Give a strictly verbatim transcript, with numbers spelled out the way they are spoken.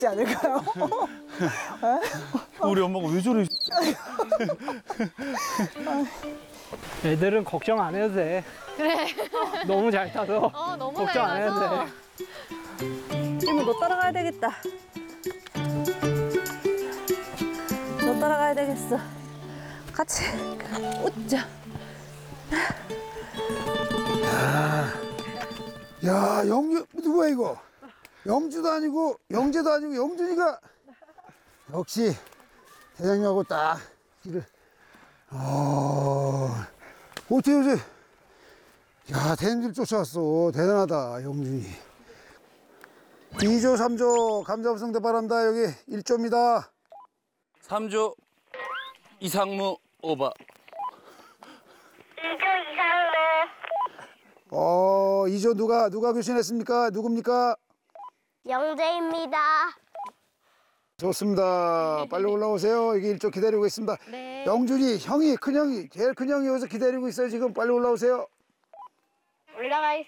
지 않을까요? 우리 엄마가 왜 저래? 애들은 걱정 안 해도 돼. 그래. 너무 잘 타서 어, 너무 걱정 안 잘 해도 가서. 돼. 이모 너 따라가야 되겠다. 너 따라가야 되겠어. 같이 웃자. 야, 영주 누구야 이거? 영주도 아니고 영재도 아니고 영준이가 역시 대장님하고 딱 길을. 어, 어떻게 요새? 야, 대장님들 쫓아왔어. 대단하다, 영준이. 이 조, 삼 조 감자부성 대바란다. 여기 일 조입니다. 삼 조 이상무 오바. 어, 이 조 누가 누가 교신했습니까? 누굽니까? 영재입니다. 좋습니다. 빨리 올라오세요. 여기 일 조 기다리고 있습니다. 네. 영준이 형이 큰 형이 제일 큰 형이 여기서 기다리고 있어요. 지금 빨리 올라오세요. 올라가